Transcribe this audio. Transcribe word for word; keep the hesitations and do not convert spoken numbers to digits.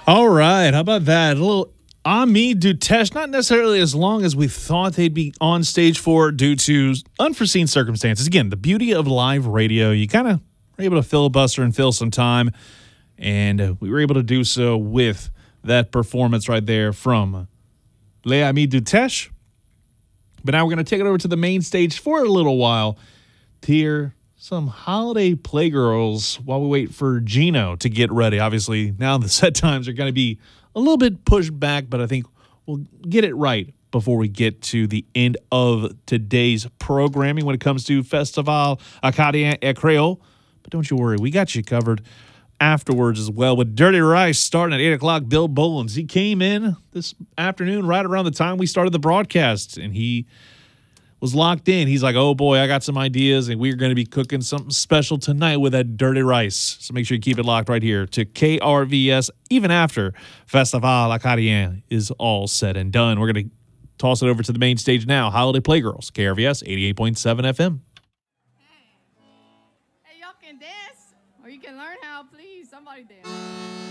All right. How about that? A little Ami Dutesh, not necessarily as long as we thought they'd be on stage for due to unforeseen circumstances. Again, the beauty of live radio, you kind of are able to filibuster and fill some time. And uh, we were able to do so with that performance right there from Les Amis Dutesh. But now we're going to take it over to the main stage for a little while to hear some holiday playgirls while we wait for Gino to get ready. Obviously, now the set times are going to be a little bit pushed back, but I think we'll get it right before we get to the end of today's programming when it comes to Festival Acadien et Creole. But don't you worry, we got you covered afterwards as well with Dirty Rice starting at eight o'clock. Bill Bolins, he came in this afternoon right around the time we started the broadcast, and he was locked in. He's like, oh boy, I got some ideas, and we're going to be cooking something special tonight with that Dirty Rice. So make sure you keep it locked right here to K R V S, even after Festival Acadien is all said and done. We're going to toss it over to the main stage now. Holiday Playgirls, K R V S eighty-eight point seven F M. Hey, y'all can dance, or you can learn how, please. Somebody dance.